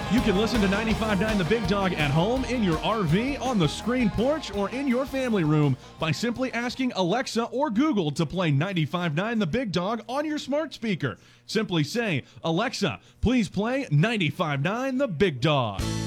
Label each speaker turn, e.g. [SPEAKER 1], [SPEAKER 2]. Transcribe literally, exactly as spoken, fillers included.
[SPEAKER 1] You can listen to ninety-five point nine The Big Dog at home, in your R V, on the screen porch, or in your family room by simply asking Alexa or Google to play ninety-five point nine The Big Dog on your smart speaker. Simply say, Alexa, please play ninety-five point nine The Big Dog.